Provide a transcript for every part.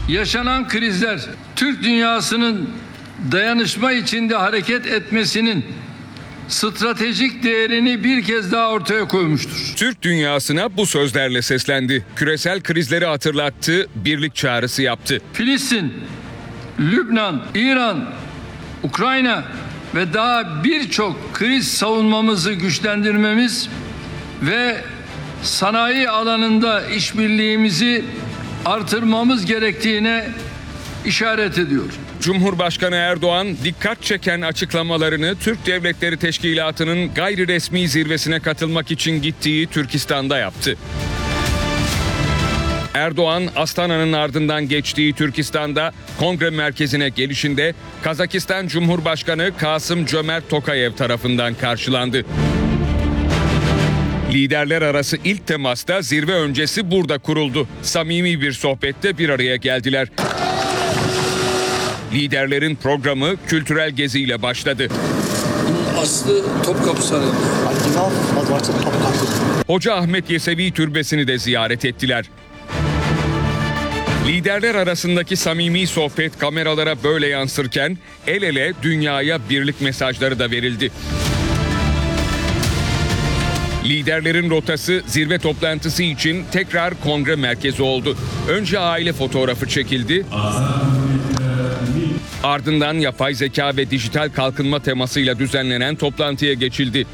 Yaşanan krizler Türk dünyasının dayanışma içinde hareket etmesinin stratejik değerini bir kez daha ortaya koymuştur. Türk dünyasına bu sözlerle seslendi. Küresel krizleri hatırlattı, birlik çağrısı yaptı. Filistin, Lübnan, İran, Ukrayna ve daha birçok kriz savunmamızı güçlendirmemiz ve sanayi alanında işbirliğimizi artırmamız gerektiğine işaret ediyor. Cumhurbaşkanı Erdoğan dikkat çeken açıklamalarını Türk Devletleri Teşkilatı'nın gayri resmi zirvesine katılmak için gittiği Türkistan'da yaptı. Erdoğan, Astana'nın ardından geçtiği Türkistan'da kongre merkezine gelişinde Kazakistan Cumhurbaşkanı Kasım-Cömert Tokayev tarafından karşılandı. Liderler arası ilk temasta zirve öncesi burada kuruldu. Samimi bir sohbette bir araya geldiler. Liderlerin programı kültürel geziyle başladı. Aslı Topkapı Sarayı. Hoca Ahmet Yesevi Türbesi'ni de ziyaret ettiler. Liderler arasındaki samimi sohbet kameralara böyle yansırken el ele dünyaya birlik mesajları da verildi. Liderlerin rotası zirve toplantısı için tekrar kongre merkezi oldu. Önce aile fotoğrafı çekildi. Ardından yapay zeka ve dijital kalkınma temasıyla düzenlenen toplantıya geçildi.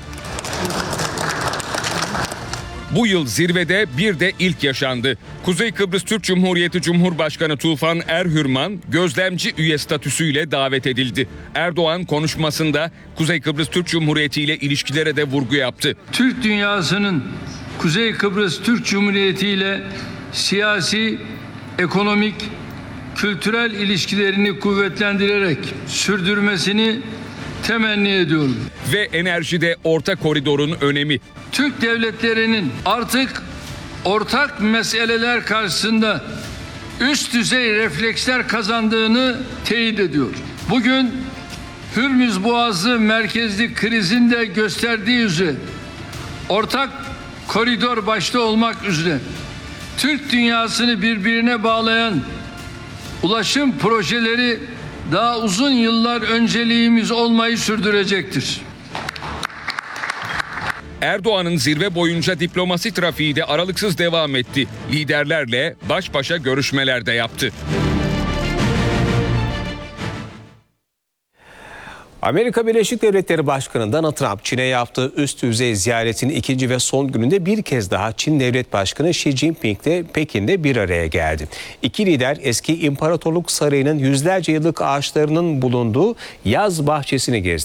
Bu yıl zirvede bir de ilk yaşandı. Kuzey Kıbrıs Türk Cumhuriyeti Cumhurbaşkanı Tufan Erhürman gözlemci üye statüsüyle davet edildi. Erdoğan konuşmasında Kuzey Kıbrıs Türk Cumhuriyeti ile ilişkilere de vurgu yaptı. Türk dünyasının Kuzey Kıbrıs Türk Cumhuriyeti ile siyasi, ekonomik, kültürel ilişkilerini kuvvetlendirerek sürdürmesini temenni ediyorum. Ve enerjide orta koridorun önemi. Türk devletlerinin artık ortak meseleler karşısında üst düzey refleksler kazandığını teyit ediyor. Bugün Hürmüz Boğazı merkezli krizin de gösterdiği üzere ortak koridor başta olmak üzere Türk dünyasını birbirine bağlayan ulaşım projeleri daha uzun yıllar önceliğimiz olmayı sürdürecektir. Erdoğan'ın zirve boyunca diplomasi trafiği de aralıksız devam etti. Liderlerle baş başa görüşmeler de yaptı. Amerika Birleşik Devletleri Başkanı Donald Trump, Çin'e yaptığı üst düzey ziyaretinin ikinci ve son gününde bir kez daha Çin Devlet Başkanı Xi Jinping de Pekin'de bir araya geldi. İki lider eski İmparatorluk Sarayı'nın yüzlerce yıllık ağaçlarının bulunduğu yaz bahçesini gezdi.